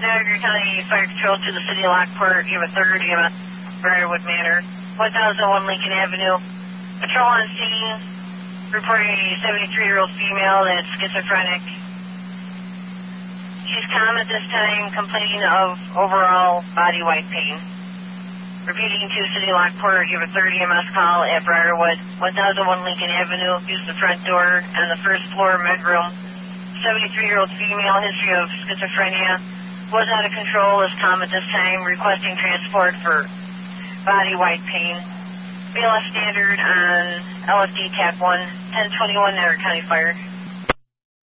Niagara County Fire Control to the City of Lockport. You have a third EMS, Briarwood Manor, 1001 Lincoln Avenue. Patrol on scene, reporting a 73-year-old female that's schizophrenic. She's calm at this time, complaining of overall body-wide pain. Repeating to City of Lockport, you have a third EMS call at Briarwood, 1001 Lincoln Avenue. Use the front door on the first floor bedroom. 73-year-old female, history of schizophrenia. Was out of control, is calm at this time, requesting transport for body-wide pain. BLS standard on LFD Cap 1, 1021 Niagara County Fire.